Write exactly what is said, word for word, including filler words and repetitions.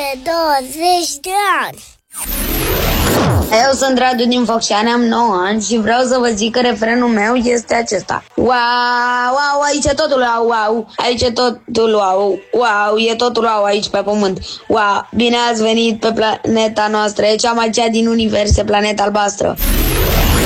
douăzeci de ani. Eu sunt Radu din Focșani, am nouă ani și vreau să vă zic că refrenul meu este acesta. Wow, wow, aici e totul wow, wow, aici e totul wow, wow, e totul wow aici pe pământ. Wow, bine ați venit pe planeta noastră, e cea mai cea din univers, e planeta albastră.